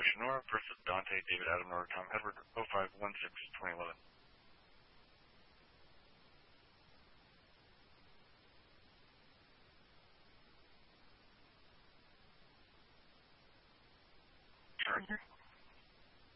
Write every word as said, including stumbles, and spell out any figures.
Shinora versus Dante, David Adam, Nora, Tom Edward, oh five one six, twenty eleven. Charger.